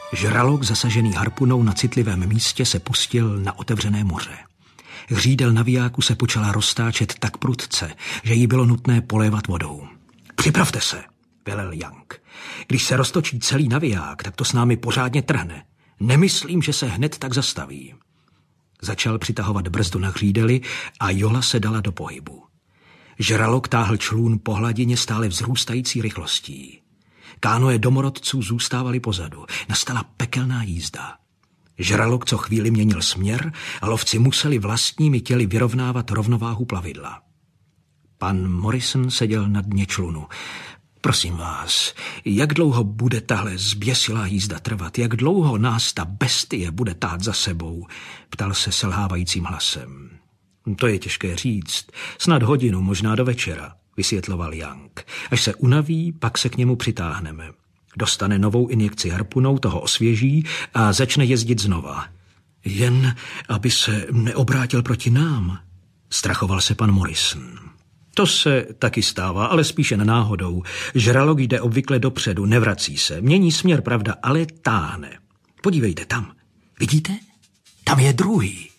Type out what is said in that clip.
Žralok zasažený harpunou na citlivém místě se pustil na otevřené moře. Hřídel navijáku se počala roztáčet tak prudce, že jí bylo nutné polévat vodou. Připravte se, velel Young. Když se roztočí celý naviják, tak to s námi pořádně trhne. Nemyslím, že se hned tak zastaví. Začal přitahovat brzdu na hřídeli a jola se dala do pohybu. Žralok táhl člún po hladině stále vzrůstající rychlostí. Kánoe domorodců zůstávaly pozadu. Nastala pekelná jízda. Žralok co chvíli měnil směr a lovci museli vlastními těly vyrovnávat rovnováhu plavidla. Pan Morrison seděl na dně člunu. Prosím vás, jak dlouho bude tahle zběsilá jízda trvat? Jak dlouho nás ta bestie bude tát za sebou? Ptal se selhávajícím hlasem. To je těžké říct. Snad hodinu, možná do večera, vysvětloval Young. Až se unaví, pak se k němu přitáhneme. Dostane novou injekci harpunou, toho osvěží a začne jezdit znova. Jen aby se neobrátil proti nám, strachoval se pan Morrison. To se taky stává, ale spíše náhodou. Žralok jde obvykle dopředu, nevrací se. Mění směr, pravda, ale táhne. Podívejte tam. Vidíte? Tam je druhý.